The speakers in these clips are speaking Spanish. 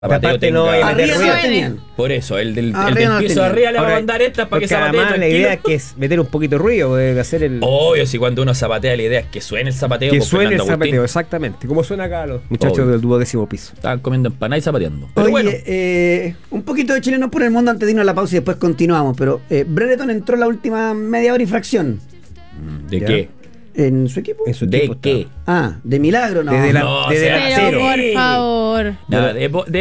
Zapateo Arriba no tenían. Por eso, el del Arriba piso arriba le va a mandar esta para que zapatee además la idea es que es meter un poquito de ruido, hacer el... Obvio, si cuando uno zapatea la idea es que suene el zapateo. Que con suene el Fernando Agustín. zapateo, exactamente. Como suena acá los muchachos Obvio. del 12º piso. Estaban comiendo empanada y zapateando. Pero Oye, bueno, un poquito de chilenos por el mundo antes de irnos a la pausa y después continuamos. Pero Brereton entró la última media hora y fracción. ¿de ya. qué? ¿En su equipo? En su ¿De equipo qué? Ah, de milagro, no. De No, de o sea, delantero. Pero por favor. Nada,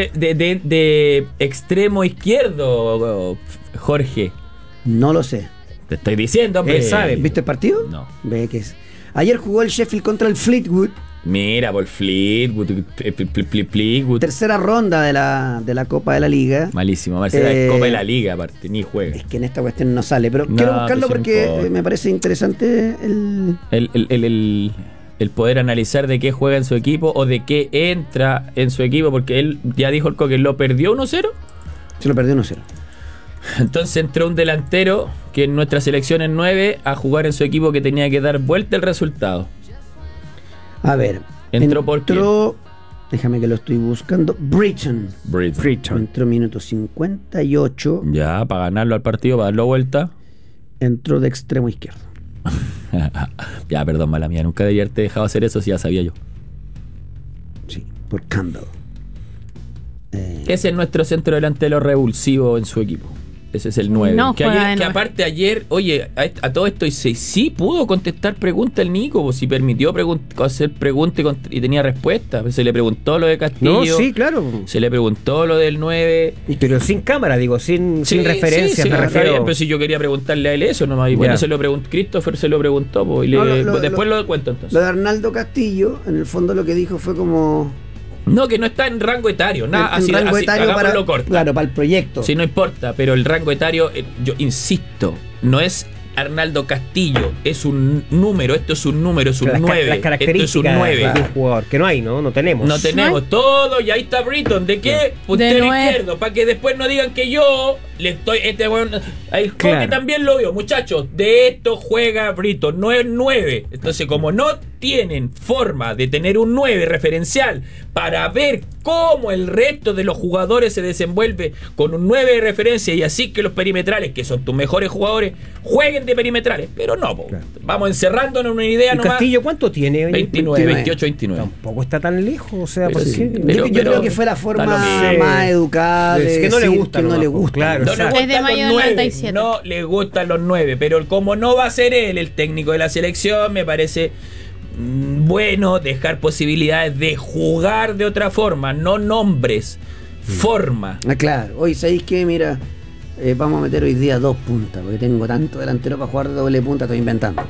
de extremo izquierdo, Jorge. No lo sé. Te estoy diciendo, hombre. Él sabe. ¿Viste el partido? No. Ve que es. Ayer jugó el Sheffield contra el Fleetwood. Mira, por Fleetwood. Tercera ronda de la Copa de la Liga. Malísimo. Marcela, Eh, Copa de la Liga, aparte, ni juega. Es que en esta cuestión no sale. Pero No, quiero buscarlo pues, porque no importa. me parece interesante el. El poder analizar de qué juega en su equipo o de qué entra en su equipo, porque él ya dijo el que lo perdió 1-0. Se lo perdió 1-0. Entonces entró un delantero que en nuestra selección es 9 a jugar en su equipo que tenía que dar vuelta el resultado. A ver. ¿Entró por quién? Déjame que lo estoy buscando. Britton. Britton. Entró minuto 58. Ya, para ganarlo al partido, para darlo vuelta. Entró de extremo izquierdo. Ya, perdón, mala mía, nunca debía haberte dejado hacer eso si ya sabía yo. Sí, por Campbell. Ese es nuestro centro delantero revulsivo en su equipo. Ese es el 9. No que, juega ayer, de que 9. aparte ayer, oye, a todo esto sí pudo contestar preguntas el Nico, pues, si permitió hacer preguntas y tenía respuesta. Se le preguntó lo de Castillo. No, sí, claro. Se le preguntó lo del 9. Pero sin cámara, digo, sin referencias, sí, me está refiero. bien, pero si yo quería preguntarle a él eso nomás. Y bueno, Ya. se lo preguntó, Christopher se lo preguntó, pues, y No, después lo cuento entonces. Lo de Arnaldo Castillo, en el fondo lo que dijo fue como. No, que no está en rango etario, nada, en así, rango así, etario hagámoslo corto. Claro, para el proyecto. Sí, no importa, pero el rango etario, yo insisto, no es Arnaldo Castillo, es un número, esto es un número, es un Las 9. las Esto características es un 9. de un jugador, que no hay, no tenemos. No tenemos todo, y ahí está Britton. ¿De qué? Puntero nueve. izquierdo, para que después no digan que yo le estoy. El Claro. Jorge también lo vio, muchachos. De esto juega Britton, no es 9. Entonces, como no tienen forma de tener un 9 referencial para ver cómo el resto de los jugadores se desenvuelve con un 9 de referencia y así que los perimetrales, que son tus mejores jugadores, jueguen de perimetrales. Pero no, po. Claro. Vamos encerrándonos en una idea ¿Y nomás. Castillo cuánto tiene? 29, 28, 29. Tampoco está tan lejos, o sea, Pero ¿por sí, qué? pero- yo creo que fue la forma da lo mismo. más educada de Es que no le decir gusta, que no nomás, le pues, gusta. claro. No o sea, le Es de gustan mayo los del 9, 97. no le gustan los 9, pero como no va a ser él el técnico de la selección, me parece bueno dejar posibilidades de jugar de otra forma, no nombres, forma. Ah, claro. Hoy, ¿sabéis qué? Mira, vamos a meter hoy día 2 puntas, porque tengo tanto delantero para jugar de doble punta, estoy inventando.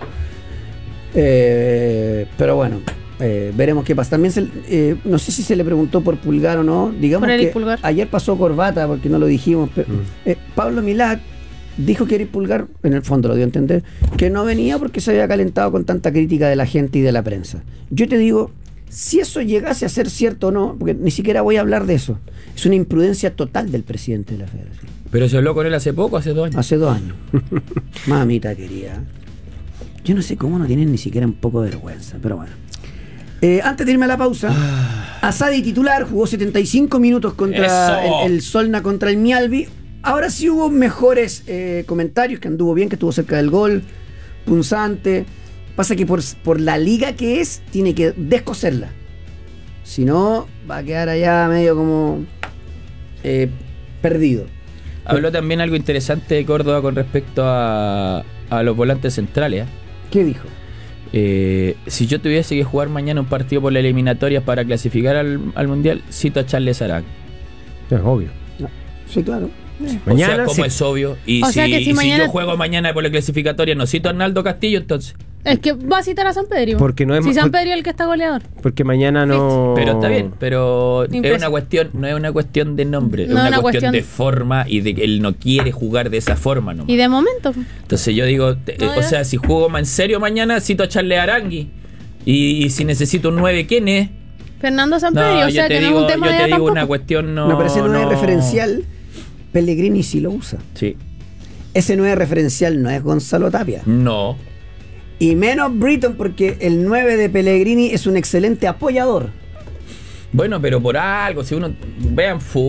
Pero bueno, veremos qué pasa. También no sé si se le preguntó por Pulgar o no. Digamos Por Eric que Pulgar. ayer pasó Corbata, porque no lo dijimos. Pero, Pablo Milad dijo que Eric Pulgar, en el fondo lo dio a entender, que no venía porque se había calentado con tanta crítica de la gente y de la prensa. Yo te digo, si eso llegase a ser cierto o no, porque ni siquiera voy a hablar de eso, es una imprudencia total del presidente de la federación. Pero se habló con él hace poco, hace 2 años. Hace 2 años. Mamita querida. Yo no sé cómo no tienen ni siquiera un poco de vergüenza, pero bueno. Antes de irme a la pausa, Asadi titular, jugó 75 minutos contra Eso. el Solna contra el Mialbi. Ahora sí hubo mejores comentarios, que anduvo bien, que estuvo cerca del gol, punzante. Pasa que por la liga que es, tiene que descoserla. Si no, va a quedar allá medio como perdido. Habló también algo interesante de Córdoba con respecto a los volantes centrales. ¿Qué dijo? Si yo tuviese que jugar mañana un partido por la eliminatoria para clasificar al Mundial, cito a Charles Arang. Es obvio. Sí, claro. Mañana, o sea, como sí. es obvio. Y, O si, sea que si y mañana- si yo juego mañana por la clasificatoria, no cito a Arnaldo Castillo, entonces. Es que va a citar a San Pedro. Porque no es Si ma- San Pedro es el que está goleador. Porque mañana no. Pero está bien, pero es Impresionante. una cuestión, no es una cuestión de nombre, No es es una una cuestión cuestión- de forma y de que él no quiere jugar de esa forma nomás. Y de momento. Entonces yo digo, No, o ya. sea, si juego en serio mañana, cito a Charles Arangui. Y si necesito un 9, ¿quién es? Fernando San No, Pedro, o yo sea te que no digo, es un tema yo de te edad digo una tampoco. cuestión no. No, pero ese 9 no- referencial, Pellegrini sí lo usa. Sí. Ese 9 referencial no es Gonzalo Tapia. No. Y menos Britton, porque el 9 de Pellegrini es un excelente apoyador. Bueno, pero por algo, si uno vean